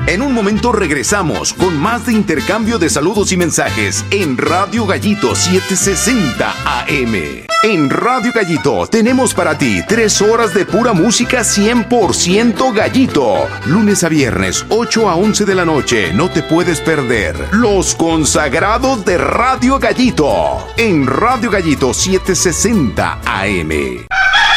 En un momento regresamos con más de intercambio de saludos y mensajes en Radio Gallito 760 AM. En Radio Gallito tenemos para ti 3 horas de pura música 100% Gallito. Lunes a viernes, 8 a 11 de la noche. No te puedes perder Los Consagrados de Radio Gallito. En Radio Gallito 760 AM.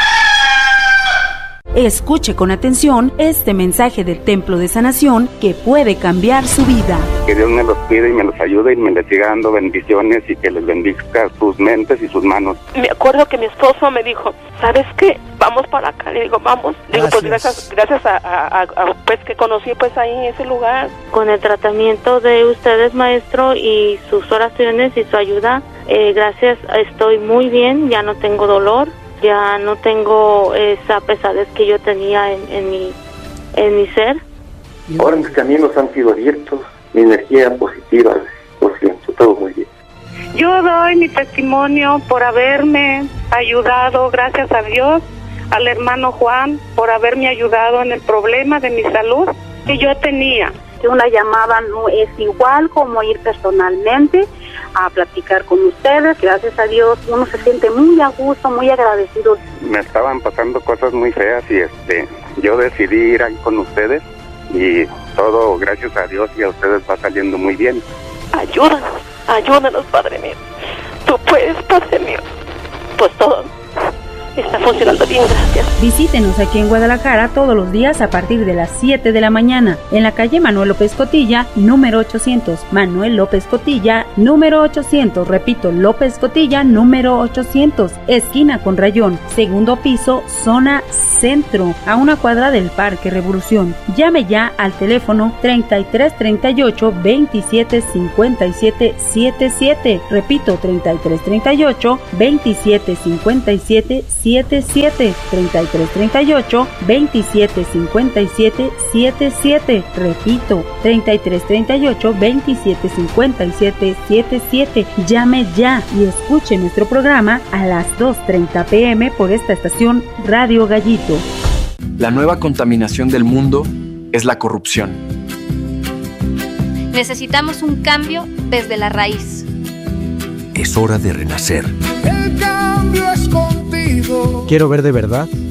Escuche con atención este mensaje del Templo de Sanación que puede cambiar su vida. Que Dios me los cuide y me los ayude y me les siga dando bendiciones y que les bendiga sus mentes y sus manos. Me acuerdo que mi esposo me dijo, ¿sabes qué? Vamos para acá. Le digo, vamos. Le digo, pues gracias a pues que conocí pues ahí en ese lugar. Con el tratamiento de ustedes, maestro, y sus oraciones y su ayuda, gracias, estoy muy bien, ya no tengo dolor. Ya no tengo esa pesadez que yo tenía en mi ser. Ahora mis caminos han sido abiertos, mi energía positiva, lo siento, todo muy bien. Yo doy mi testimonio por haberme ayudado, gracias a Dios, al hermano Juan, por haberme ayudado en el problema de mi salud que yo tenía. Una llamada no es igual como ir personalmente a platicar con ustedes. Gracias a Dios uno se siente muy a gusto, muy agradecido. Me estaban pasando cosas muy feas y yo decidí ir ahí con ustedes y todo, gracias a Dios y a ustedes, va saliendo muy bien. Ayúdanos, Padre mío. Tú puedes, Padre mío. Pues todo está funcionando bien, gracias. Visítenos aquí en Guadalajara todos los días a partir de las 7 de la mañana en la calle Manuel López Cotilla, número 800. Manuel López Cotilla, número 800. Repito, López Cotilla, número 800. Esquina con Rayón, segundo piso, zona centro, a una cuadra del Parque Revolución. Llame ya al teléfono 3338 27 57 77. Repito, 3338 27 57 77. 3338 27 57 77. Repito, 3338 27 57 77. Llame ya y escuche nuestro programa a las 2:30 p.m. por esta estación Radio Gallito. La nueva contaminación del mundo es la corrupción. Necesitamos un cambio desde la raíz. Es hora de renacer. El cambio es contigo. Quiero ver de verdad